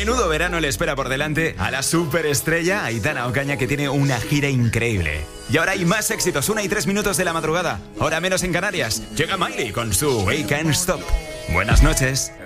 Menudo verano le espera por delante a la superestrella Aitana Ocaña, que tiene una gira increíble. Y ahora hay más éxitos, 1:03 de la madrugada, hora menos en Canarias. Llega Miley con su We Can't Stop. Buenas noches.